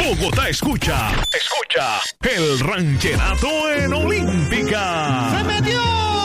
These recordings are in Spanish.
Bogotá escucha el ranchenato en Olímpica. ¡Se metió!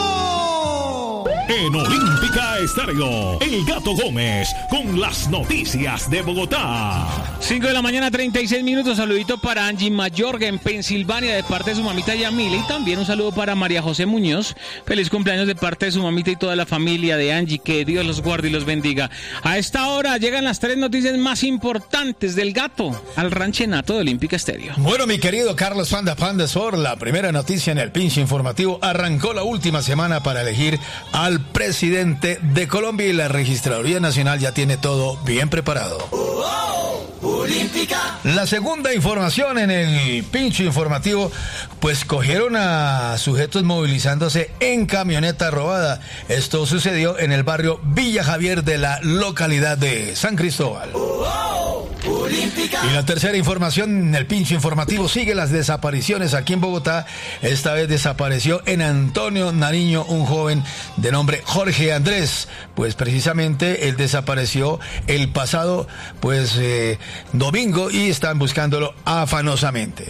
En Olímpica Estéreo, El Gato Gómez con las noticias de Bogotá. 5 de la mañana, 36 minutos. Saludito para Angie Mayorga en Pensilvania de parte de su mamita Yamila. Y también un saludo para María José Muñoz. Feliz cumpleaños de parte de su mamita y toda la familia de Angie. Que Dios los guarde y los bendiga. A esta hora llegan las 3 noticias más importantes del Gato al ranchenato de Olímpica Estéreo. Bueno, mi querido Carlos Panda Sor, la primera noticia en el pinche informativo. Arrancó la última semana para elegir al presidente de Colombia y la Registraduría Nacional ya tiene todo bien preparado. Olímpica. La segunda información en el pinche informativo, pues cogieron a sujetos movilizándose en camioneta robada. Esto sucedió en el barrio Villa Javier de la localidad de San Cristóbal. Olímpica. Y la tercera información en el pinche informativo sigue las desapariciones aquí en Bogotá. Esta vez desapareció en Antonio Nariño un joven de nombre Jorge Andrés. Pues precisamente él desapareció el pasado domingo y están buscándolo afanosamente.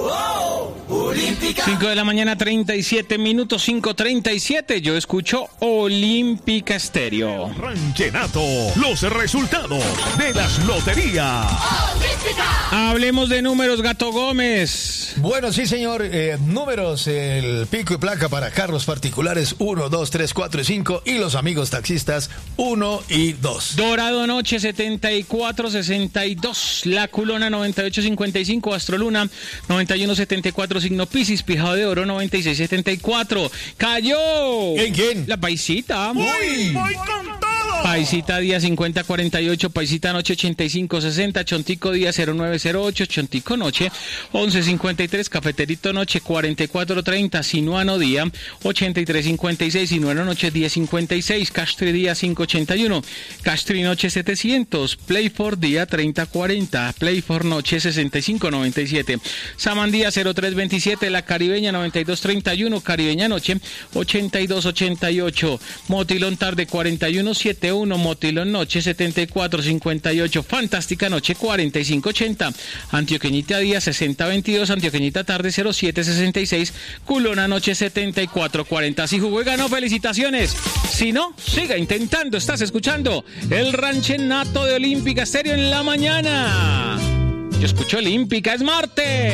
5 de la mañana, 37 minutos, 5:37. Yo escucho Olímpica Estéreo. Ranchenato, los resultados de las loterías. Hablemos de números, Gato Gómez. Bueno, sí, señor. Números, el pico y placa para carros particulares 1, 2, 3, 4 y 5 y los amigos taxistas 1 y 2. Dorado Noche 74-62, La Culona 98-55, Astroluna 91-74, Signo Piscis, Pijado de Oro 96-74. ¡Cayó! ¿En quién? La Paisita. ¡Uy! ¡Voy con todo! Paisita día 50-48, Paisita noche 85-60, Chontico día 0908, Chontico noche 11-53, Cafeterito noche 44-30, Sinuano día 83-56, Sinuano noche 10-56, Castri día 5-81, Castri noche 700, Playford día 30-40, Playford noche 65-97, Samandía 03-27, La Caribeña 92-31, Caribeña noche 82-88, Motilón tarde 41-71, Motilón noche 74-58, Fantástica noche 45-80, Antioqueñita día 60-22, Antioqueñita tarde 07-66, Culona noche 74-40. Si jugó y ganó, felicitaciones. Si no, siga intentando. Estás escuchando el ranchenato de Olímpica Estéreo en la mañana. Yo escucho Olímpica, es martes.